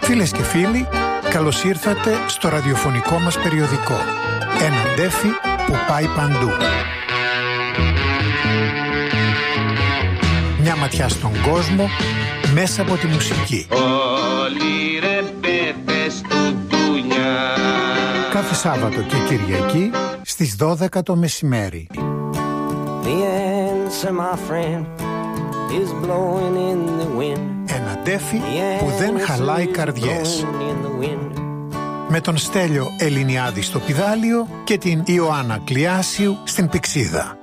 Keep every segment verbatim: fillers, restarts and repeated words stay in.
Φίλες και φίλοι, καλώς ήρθατε στο ραδιοφωνικό μας περιοδικό. Ένα ντέφι που πάει παντού. Μια ματιά στον κόσμο μέσα από τη μουσική. Όλοι ρε πέπες του ντουνιά. Κάθε Σάββατο και Κυριακή στις δώδεκα το μεσημέρι. The answer, my friend, is blowing in the wind. Ένα ντέφι που δεν χαλάει καρδιές. Με τον Στέλιο Ελληνιάδη στο πηδάλιο και την Ιωάννα Κλιάσιου στην πηξίδα.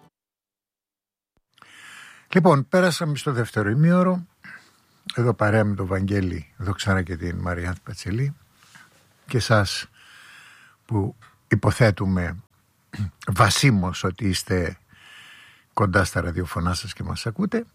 Λοιπόν, πέρασαμε στο δεύτερο ημίωρο. Εδώ παρέα με τον Βαγγέλη Δοξάρα και την Μαριάνθη Πατσελή. Και εσάς που υποθέτουμε βασίμως ότι είστε κοντά στα ραδιοφωνά σας και μας ακούτε.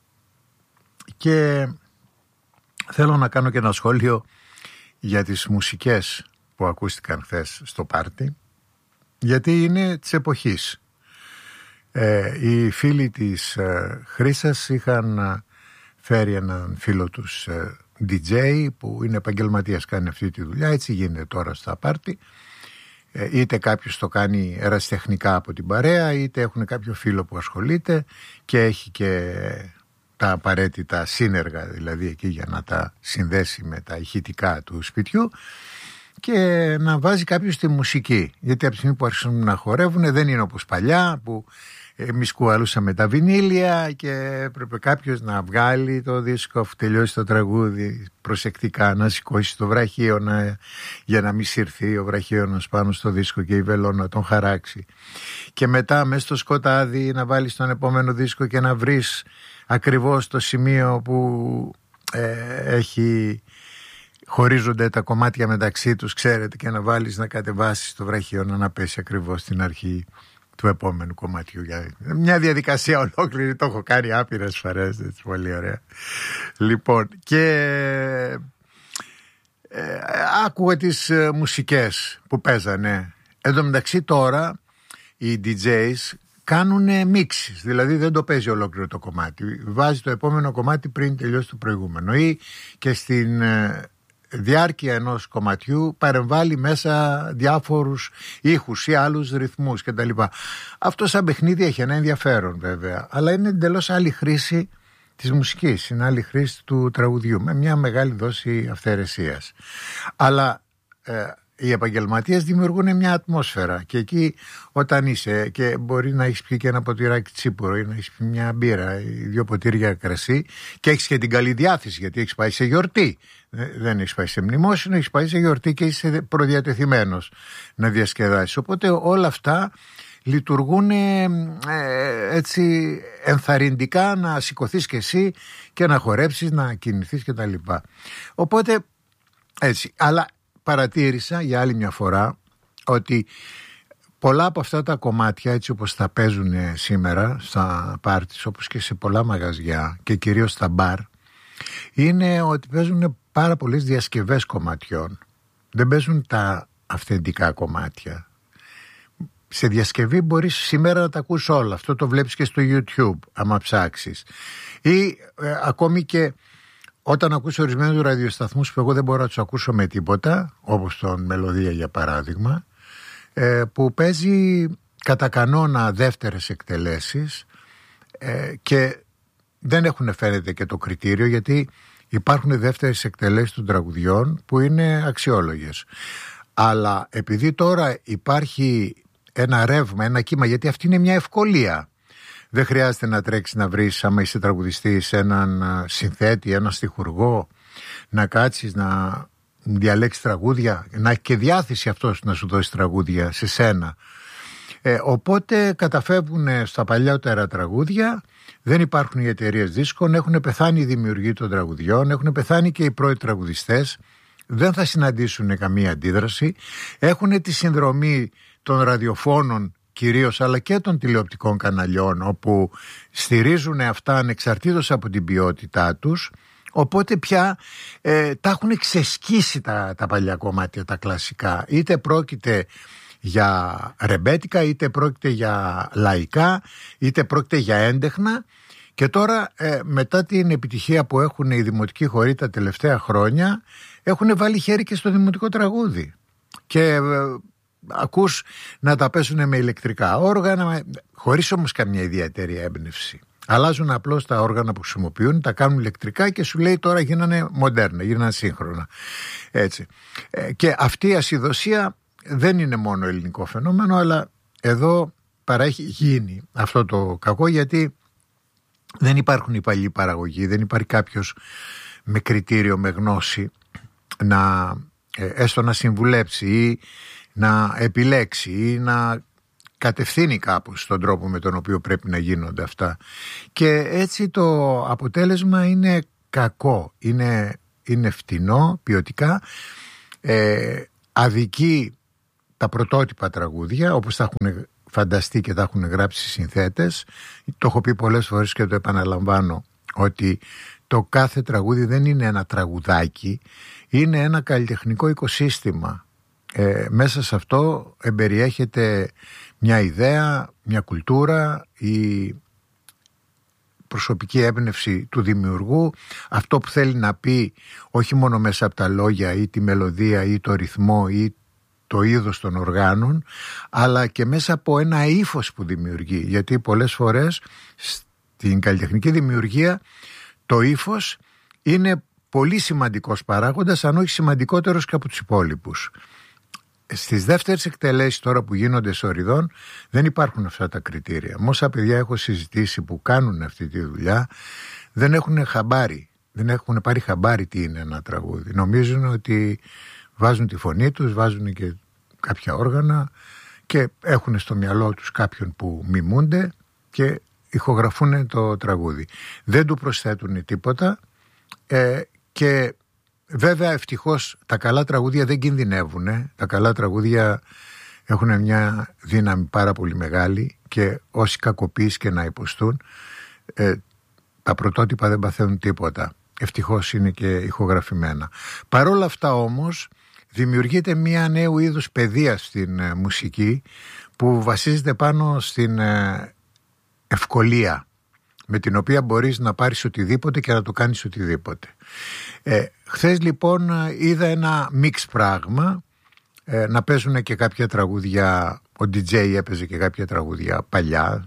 Και θέλω να κάνω και ένα σχόλιο για τις μουσικές που ακούστηκαν χθες στο πάρτι, γιατί είναι της εποχής. Ε, οι φίλοι της ε, Χρύσας είχαν ε, φέρει έναν φίλο τους ε, ντι τζέι που είναι επαγγελματίας, κάνει αυτή τη δουλειά, έτσι γίνεται τώρα στα πάρτι. Ε, είτε κάποιος το κάνει ερασιτεχνικά από την παρέα, είτε έχουν κάποιο φίλο που ασχολείται και έχει και τα απαραίτητα σύνεργα, δηλαδή εκεί για να τα συνδέσει με τα ηχητικά του σπιτιού, και να βάζει κάποιος τη μουσική, γιατί από τη στιγμή που αρχίσουν να χορεύουν δεν είναι όπως παλιά που εμείς κουβαλούσαμε τα βινίλια και έπρεπε κάποιος να βγάλει το δίσκο, αφού τελειώσει το τραγούδι, προσεκτικά να σηκώσει το βραχίωνα για να μην συρθεί ο βραχίωνας πάνω στο δίσκο και η βελόνα να τον χαράξει, και μετά μέσα στο σκοτάδι να βάλεις τον επόμενο δίσκο και να βρεις ακριβώς το σημείο που ε, έχει, χωρίζονται τα κομμάτια μεταξύ τους, ξέρετε, και να βάλεις να κατεβάσεις το βραχίωνα να πέσει ακριβώς στην αρχή του επόμενου κομματιού. Μια διαδικασία ολόκληρη, το έχω κάνει άπειρες φορές, έτσι, πολύ ωραία. Λοιπόν, και ε, άκουγα τις ε, μουσικές που παίζανε. Εν τω μεταξύ τώρα οι ντι τζέις κάνουν μίξεις, δηλαδή δεν το παίζει ολόκληρο το κομμάτι, βάζει το επόμενο κομμάτι πριν τελειώσει το προηγούμενο, ή και στην ε, διάρκεια ενός κομματιού παρεμβάλλει μέσα διάφορους ήχους ή άλλους ρυθμούς κτλ. Αυτό σαν παιχνίδι έχει ένα ενδιαφέρον βέβαια, αλλά είναι εντελώς άλλη χρήση της μουσικής, είναι άλλη χρήση του τραγουδιού, με μια μεγάλη δόση αυθαιρεσίας. Αλλά ε, οι επαγγελματίες δημιουργούν μια ατμόσφαιρα, και εκεί όταν είσαι και μπορεί να έχεις πιει και ένα ποτηράκι τσίπουρο ή να έχεις πιει μια μπύρα ή δύο ποτήρια κρασί και έχεις και την καλή διάθεση, γιατί έχεις πάει σε γιορτή, δεν έχεις πάει σε μνημόσυνο, έχεις πάει σε γιορτή και είσαι προδιατεθειμένος να διασκεδάσεις, οπότε όλα αυτά λειτουργούν ε, έτσι ενθαρρυντικά να σηκωθείς και εσύ και να χορέψεις, να κινηθείς κτλ. Οπότε έτσι, αλλά παρατήρησα για άλλη μια φορά ότι πολλά από αυτά τα κομμάτια, έτσι όπως τα παίζουν σήμερα στα πάρτις, όπως και σε πολλά μαγαζιά και κυρίως στα μπαρ, είναι ότι παίζουν πάρα πολλές διασκευές κομματιών. Δεν παίζουν τα αυθεντικά κομμάτια. Σε διασκευή μπορείς σήμερα να τα ακούς όλα. Αυτό το βλέπεις και στο YouTube άμα ψάξεις. Ή ε, ακόμη και όταν ακούσω ορισμένους ραδιοσταθμούς που εγώ δεν μπορώ να τους ακούσω με τίποτα, όπως τον Μελωδία για παράδειγμα, ε, που παίζει κατά κανόνα δεύτερες εκτελέσεις ε, και δεν έχουν φαίνεται και το κριτήριο, γιατί υπάρχουν δεύτερες εκτελέσεις των τραγουδιών που είναι αξιόλογες. Αλλά επειδή τώρα υπάρχει ένα ρεύμα, ένα κύμα, γιατί αυτή είναι μια ευκολία. Δεν χρειάζεται να τρέξεις να βρεις, άμα είσαι τραγουδιστής, έναν συνθέτη, έναν στιχουργό, να κάτσεις να διαλέξεις τραγούδια, να έχει και διάθεση αυτός να σου δώσει τραγούδια σε σένα. Ε, οπότε καταφεύγουν στα παλιότερα τραγούδια, δεν υπάρχουν οι εταιρείες δίσκων, έχουν πεθάνει οι δημιουργοί των τραγουδιών, έχουν πεθάνει και οι πρώτοι τραγουδιστές, δεν θα συναντήσουν καμία αντίδραση, έχουν τη συνδρομή των ραδιοφώνων κυρίως, αλλά και των τηλεοπτικών καναλιών, όπου στηρίζουν αυτά ανεξαρτήτως από την ποιότητά τους, οπότε πια ε, τα έχουν ξεσκίσει τα, τα παλιά κομμάτια, τα κλασικά, είτε πρόκειται για ρεμπέτικα, είτε πρόκειται για λαϊκά, είτε πρόκειται για έντεχνα, Και τώρα ε, μετά την επιτυχία που έχουν οι δημοτικοί χοροί τα τελευταία χρόνια, έχουν βάλει χέρι και στο δημοτικό τραγούδι. Και ε, ακούς να τα πέσουν με ηλεκτρικά όργανα, χωρίς όμως καμιά ιδιαίτερη έμπνευση. Αλλάζουν απλώς τα όργανα που χρησιμοποιούν, τα κάνουν ηλεκτρικά και σου λέει τώρα γίνανε μοντέρνα, γίνανε σύγχρονα. Έτσι. Ε, και αυτή η ασυδοσία δεν είναι μόνο ελληνικό φαινόμενο, αλλά εδώ παραέχει γίνει αυτό το κακό, γιατί δεν υπάρχουν υπαλληλοί παραγωγή, δεν υπάρχει κάποιος με κριτήριο, με γνώση να ε, έστω να συμβουλέψει ή να επιλέξει ή να κατευθύνει κάπως τον τρόπο με τον οποίο πρέπει να γίνονται αυτά. Και έτσι το αποτέλεσμα είναι κακό, είναι, είναι φτηνό ποιοτικά, ε, αδικεί τα πρωτότυπα τραγούδια όπως τα έχουν φανταστεί και τα έχουν γράψει οι συνθέτες. Το έχω πει πολλές φορές και το επαναλαμβάνω, ότι το κάθε τραγούδι δεν είναι ένα τραγουδάκι, είναι ένα καλλιτεχνικό οικοσύστημα. Ε, μέσα σε αυτό εμπεριέχεται μια ιδέα, μια κουλτούρα, η προσωπική έμπνευση του δημιουργού, αυτό που θέλει να πει όχι μόνο μέσα από τα λόγια ή τη μελωδία ή το ρυθμό ή το είδος των οργάνων, αλλά και μέσα από ένα ύφος που δημιουργεί. Γιατί πολλές φορές στην καλλιτεχνική δημιουργία το ύφος είναι πολύ σημαντικός παράγοντας, αν όχι σημαντικότερος και από τους υπόλοιπους. Στις δεύτερες εκτελέσεις τώρα που γίνονται σοριδών δεν υπάρχουν αυτά τα κριτήρια. Μόσα παιδιά έχω συζητήσει που κάνουν αυτή τη δουλειά δεν έχουν χαμπάρι, δεν έχουν πάρει χαμπάρι τι είναι ένα τραγούδι. Νομίζουν ότι βάζουν τη φωνή τους, βάζουν και κάποια όργανα και έχουν στο μυαλό τους κάποιον που μιμούνται και ηχογραφούν το τραγούδι. Δεν του προσθέτουν τίποτα ε, και βέβαια ευτυχώς τα καλά τραγούδια δεν κινδυνεύουν. Τα καλά τραγούδια έχουν μια δύναμη πάρα πολύ μεγάλη και όσοι κακοποίηση και να υποστούν, ε, τα πρωτότυπα δεν παθαίνουν τίποτα. Ευτυχώς είναι και ηχογραφημένα. Παρόλα αυτά όμως δημιουργείται μια νέου είδους παιδεία στην ε, μουσική που βασίζεται πάνω στην ε, ευκολία με την οποία μπορείς να πάρεις οτιδήποτε και να το κάνεις οτιδήποτε. Ε, χθες λοιπόν είδα ένα μίξ πράγμα, ε, να παίζουν και κάποια τραγούδια, ο ντι τζέι έπαιζε και κάποια τραγούδια παλιά,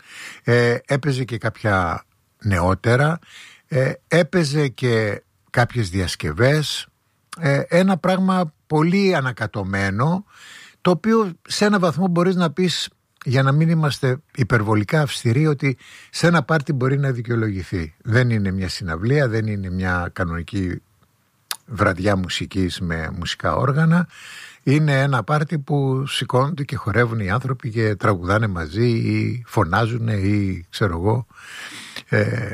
ε, έπαιζε και κάποια νεότερα, ε, έπαιζε και κάποιες διασκευές, ε, ένα πράγμα πολύ ανακατωμένο, το οποίο σε ένα βαθμό μπορείς να πεις, για να μην είμαστε υπερβολικά αυστηροί, ότι σε ένα πάρτι μπορεί να δικαιολογηθεί. Δεν είναι μια συναυλία, δεν είναι μια κανονική βραδιά μουσικής με μουσικά όργανα. Είναι ένα πάρτι που σηκώνονται και χορεύουν οι άνθρωποι και τραγουδάνε μαζί ή φωνάζουν ή ξέρω εγώ ε,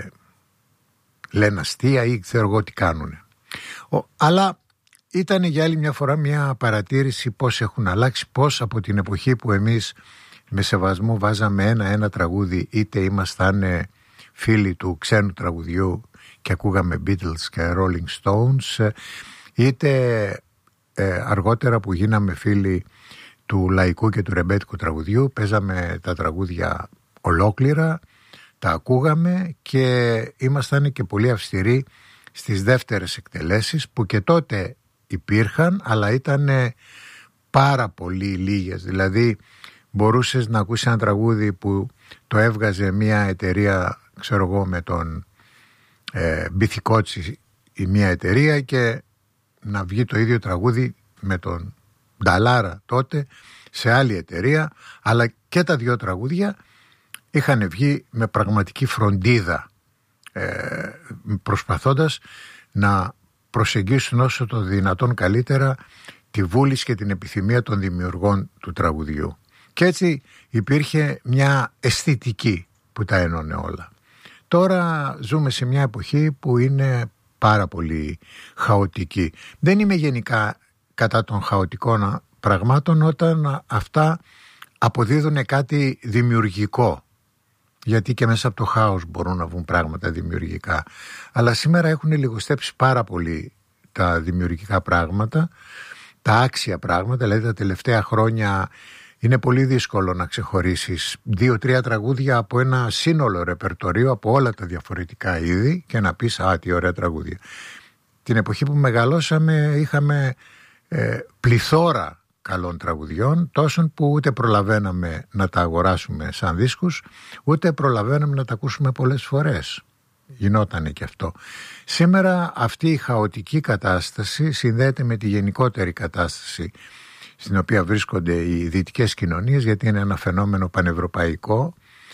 λένε αστεία ή ξέρω εγώ τι κάνουν. Ο, αλλά ήταν για άλλη μια φορά μια παρατήρηση πώς έχουν αλλάξει, πώς από την εποχή που εμείς με σεβασμό βάζαμε ένα-ένα τραγούδι, είτε ήμασταν φίλοι του ξένου τραγουδιού και ακούγαμε Beatles και Rolling Stones, είτε ε, αργότερα που γίναμε φίλοι του λαϊκού και του ρεμπέτικου τραγουδιού, παίζαμε τα τραγούδια ολόκληρα, τα ακούγαμε και ήμασταν και πολύ αυστηροί στις δεύτερες εκτελέσεις που και τότε υπήρχαν, αλλά ήταν πάρα πολύ λίγες. Δηλαδή μπορούσες να ακούσεις ένα τραγούδι που το έβγαζε μια εταιρεία, ξέρω εγώ, με τον ε, Μπιθικότσι η μια εταιρεία, και να βγει το ίδιο τραγούδι με τον Νταλάρα τότε σε άλλη εταιρεία, αλλά και τα δυο τραγούδια είχαν βγει με πραγματική φροντίδα, ε, προσπαθώντας να προσεγγίσουν όσο το δυνατόν καλύτερα τη βούληση και την επιθυμία των δημιουργών του τραγουδιού. Και έτσι υπήρχε μια αισθητική που τα ένωνε όλα. Τώρα ζούμε σε μια εποχή που είναι πάρα πολύ χαοτική. Δεν είμαι γενικά κατά των χαοτικών πραγμάτων όταν αυτά αποδίδουν κάτι δημιουργικό. Γιατί και μέσα από το χάος μπορούν να βγουν πράγματα δημιουργικά. Αλλά σήμερα έχουν λιγοστέψει πάρα πολύ τα δημιουργικά πράγματα, τα άξια πράγματα. Δηλαδή τα τελευταία χρόνια είναι πολύ δύσκολο να ξεχωρίσεις δύο-τρία τραγούδια από ένα σύνολο ρεπερτορίου από όλα τα διαφορετικά είδη και να πεις «Α, τι ωραία τραγούδια». Την εποχή που μεγαλώσαμε είχαμε ε, πληθώρα καλών τραγουδιών, τόσων που ούτε προλαβαίναμε να τα αγοράσουμε σαν δίσκους, ούτε προλαβαίναμε να τα ακούσουμε πολλές φορές. Γινότανε και αυτό. Σήμερα αυτή η χαοτική κατάσταση συνδέεται με τη γενικότερη κατάσταση στην οποία βρίσκονται οι δυτικές κοινωνίες, γιατί είναι ένα φαινόμενο πανευρωπαϊκό,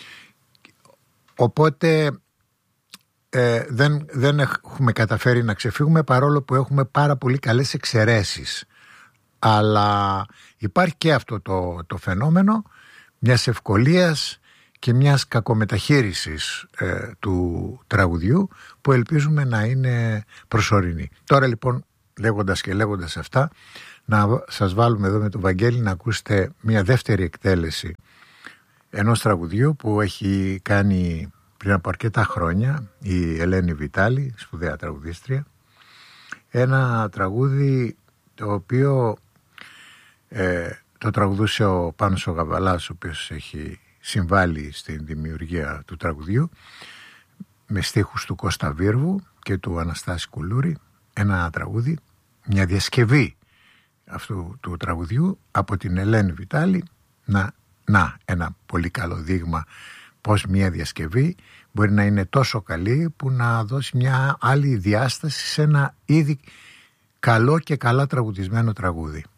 οπότε ε, δεν, δεν έχουμε καταφέρει να ξεφύγουμε, παρόλο που έχουμε πάρα πολύ καλές εξαιρέσεις. Αλλά υπάρχει και αυτό το, το φαινόμενο μιας ευκολίας και μιας κακομεταχείρισης ε, του τραγουδιού, που ελπίζουμε να είναι προσωρινή. Τώρα λοιπόν, λέγοντας και λέγοντας αυτά, να σας βάλουμε εδώ με τον Βαγγέλη να ακούσετε μια δεύτερη εκτέλεση ενός τραγουδιού που έχει κάνει πριν από αρκετά χρόνια η Ελένη Βιτάλη, σπουδαία τραγουδίστρια. Ένα τραγούδι το οποίο ε, το τραγουδούσε ο Πάνος ο Γαβαλάς, ο οποίος έχει συμβάλει στην δημιουργία του τραγουδιού, με στίχους του Κώστα Βίρβου και του Αναστάση Κουλούρη. Ένα τραγούδι, μια διασκευή αυτού του τραγουδιού από την Ελένη Βιτάλη. Να, να ένα πολύ καλό δείγμα πως μια διασκευή μπορεί να είναι τόσο καλή που να δώσει μια άλλη διάσταση σε ένα ήδη καλό και καλά τραγουδισμένο τραγούδι.